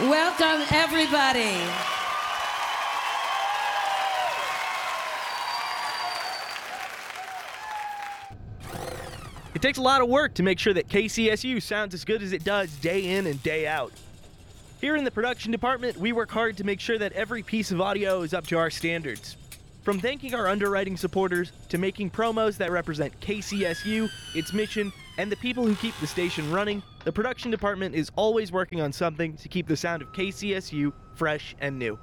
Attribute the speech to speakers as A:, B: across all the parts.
A: Welcome, everybody.
B: It takes a lot of work to make sure that KCSU sounds as good as it does day in and day out. Here in the production department, we work hard to make sure that every piece of audio is up to our standards. From thanking our underwriting supporters to making promos that represent KCSU, its mission, and the people who keep the station running, the production department is always working on something to keep the sound of KCSU fresh and new.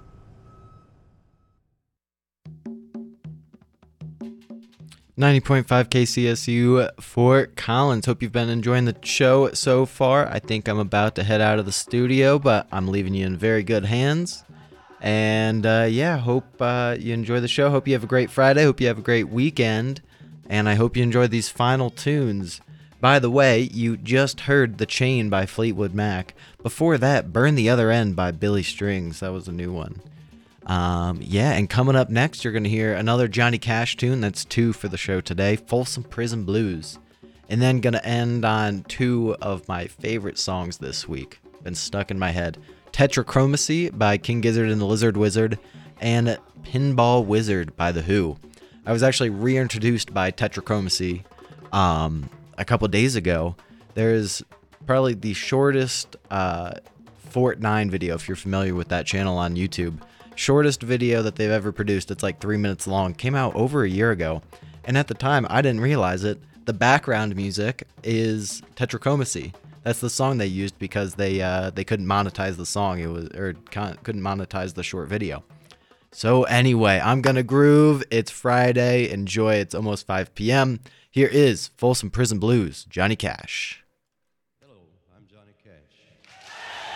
C: .5 KCSU Fort Collins. Hope you've been enjoying the show so far. I think I'm about to head out of the studio, but I'm leaving you in very good hands. And hope you enjoy the show. Hope you have a great Friday. Hope you have a great weekend. And I hope you enjoy these final tunes. By the way, you just heard The Chain by Fleetwood Mac. Before that, Burn the Other End by Billy Strings. That was a new one. And coming up next, you're going to hear another Johnny Cash tune. That's 2 for the show today, Folsom Prison Blues. And then going to end on 2 of my favorite songs this week. Been stuck in my head. Tetrachromacy by King Gizzard and the Lizard Wizard, and Pinball Wizard by The Who. I was actually reintroduced by Tetrachromacy a couple days ago. There's probably the shortest Fort 9 video, if you're familiar with that channel on YouTube. Shortest video that they've ever produced. It's like 3 minutes long. Came out over a year ago. And at the time, I didn't realize it. The background music is Tetrachromacy. That's the song they used because they couldn't monetize the song. Couldn't monetize the short video. So anyway, I'm gonna groove. It's Friday. Enjoy. It's almost 5 p.m. Here is Folsom Prison Blues, Johnny Cash.
D: Hello, I'm Johnny Cash.